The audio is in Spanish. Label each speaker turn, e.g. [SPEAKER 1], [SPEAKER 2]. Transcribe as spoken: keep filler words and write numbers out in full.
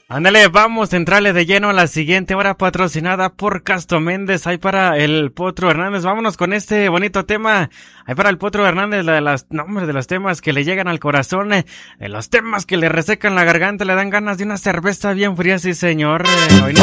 [SPEAKER 1] Ándale, vamos a entrarle de lleno a la siguiente hora patrocinada por Castro Méndez. Hay para el Potro Hernández. Vámonos con este bonito tema. Hay para el Potro Hernández la de las nombres de los temas que le llegan al corazón, eh, de los temas que le resecan la garganta, le dan ganas de una cerveza bien fría, sí señor. Eh, hoy no